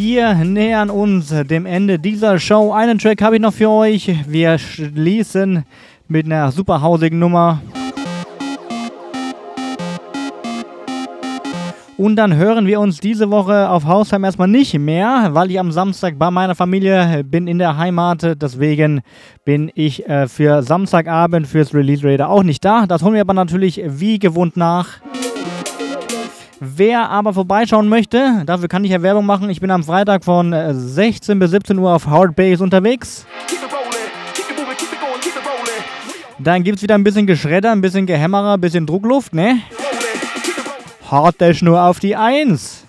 Wir nähern uns dem Ende dieser Show. Einen Track habe ich noch für euch. Wir schließen mit einer super hausigen Nummer. Und dann hören wir uns diese Woche auf Haustime erstmal nicht mehr, weil ich am Samstag bei meiner Familie bin in der Heimat. Deswegen bin ich für Samstagabend fürs Release Radar auch nicht da. Das holen wir aber natürlich wie gewohnt nach. Wer aber vorbeischauen möchte, dafür kann ich ja Werbung machen. Ich bin am Freitag von 16 bis 17 Uhr auf Hard Bass unterwegs. Dann gibt es wieder ein bisschen Geschredder, ein bisschen Gehämmerer, ein bisschen Druckluft, ne? Hard Dash nur auf die 1.